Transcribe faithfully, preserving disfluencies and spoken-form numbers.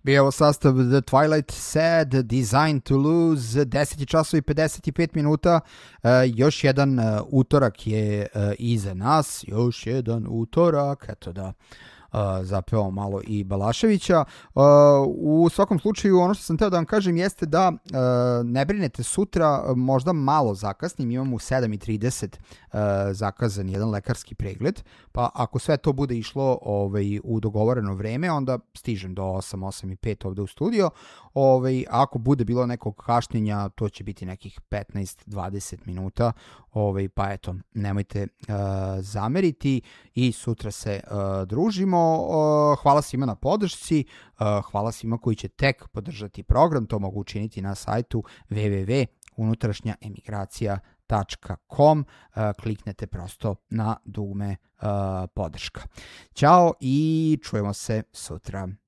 Bio je ovo sastav The Twilight Sad, Designed to Lose, deset časova i pedeset pet minuta, uh, još jedan uh, utorak je uh, iza nas, još jedan utorak, eto da uh, zapevao malo i Balaševića. Uh, u svakom slučaju, ono što sam teo da vam kažem jeste da uh, ne brinete sutra, možda malo zakasnim, imam u sedam i trideset uh, zakazan jedan lekarski pregled, pa ako sve to bude išlo ovaj, u dogovoreno vreme, onda stižem do osam, osam i pet ovde u studio. Ovaj, ako bude bilo nekog kašnjenja, to će biti nekih petnaest do dvadeset minuta, ovaj, pa eto, nemojte uh, zameriti i sutra se uh, družimo. Uh, hvala svima na podršci, uh, hvala svima koji će tek podržati program, to mogu učiniti na sajtu w w w tačka unutrašnja emigracija tačka com, uh, kliknete prosto na dugme uh, podrška. Ćao i čujemo se sutra.